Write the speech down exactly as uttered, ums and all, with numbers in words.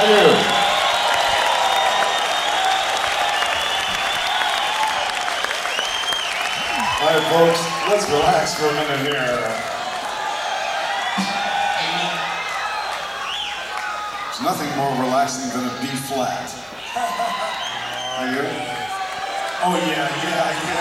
I do. All right, folks, let's relax for a minute here. There's nothing more relaxing than a B flat. Are you? Oh yeah, yeah, yeah.